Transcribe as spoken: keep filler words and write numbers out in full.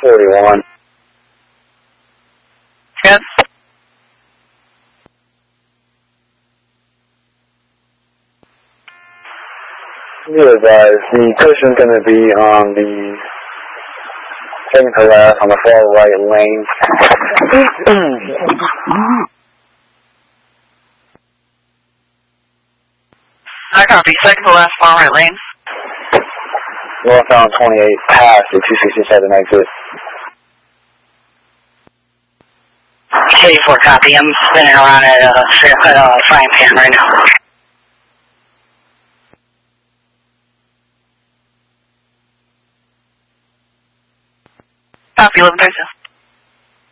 forty-one. Yes. You advise the person's going to be on the second to last on the far right lane. I copy. Second to last, far right lane. Northbound twenty-eight past the two sixty-seven exit. K four copy. I'm spinning around at uh, at, uh, frying pan right now. Copy, eleven thirty-two.